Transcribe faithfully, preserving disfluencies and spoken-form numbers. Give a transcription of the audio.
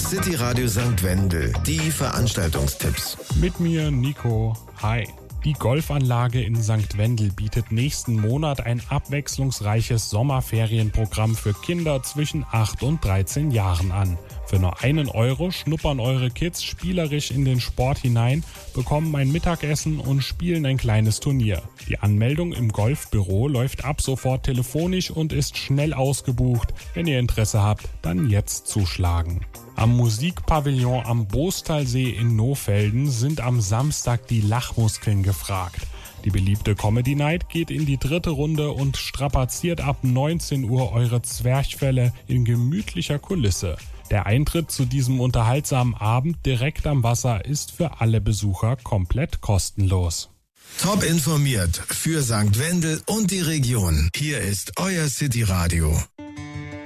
City Radio Sankt Wendel, die Veranstaltungstipps. Mit mir Nico. Hi. Die Golfanlage in Sankt Wendel bietet nächsten Monat ein abwechslungsreiches Sommerferienprogramm für Kinder zwischen acht und dreizehn Jahren an. Für nur einen Euro schnuppern eure Kids spielerisch in den Sport hinein, bekommen ein Mittagessen und spielen ein kleines Turnier. Die Anmeldung im Golfbüro läuft ab sofort telefonisch und ist schnell ausgebucht. Wenn ihr Interesse habt, dann jetzt zuschlagen. Am Musikpavillon am Boostalsee in Nohfelden sind am Samstag die Lachmuskeln gefragt. Die beliebte Comedy Night geht in die dritte Runde und strapaziert ab neunzehn Uhr eure Zwerchfelle in gemütlicher Kulisse. Der Eintritt zu diesem unterhaltsamen Abend direkt am Wasser ist für alle Besucher komplett kostenlos. Top informiert für Sankt Wendel und die Region. Hier ist euer City Radio.